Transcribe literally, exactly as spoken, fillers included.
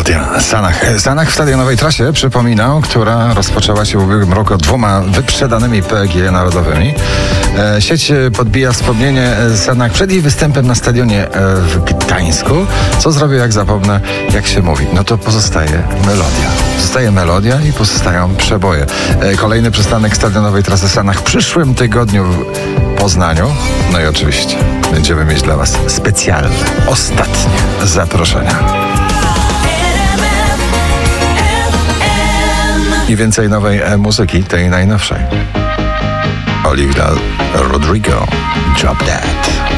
Melodia. Sanach. Sanach w stadionowej trasie, przypominam, która rozpoczęła się w ubiegłym roku dwoma wyprzedanymi P G narodowymi. E, sieć podbija wspomnienie Sanach przed jej występem na stadionie w Gdańsku. Co zrobię, jak zapomnę, jak się mówi? No to pozostaje melodia. Zostaje melodia i pozostają przeboje. E, kolejny przystanek stadionowej trasy Sanach w przyszłym tygodniu w Poznaniu. No i oczywiście będziemy mieć dla Was specjalne, ostatnie zaproszenia. I więcej nowej muzyki, tej najnowszej. Olivia Rodrigo, Drop That.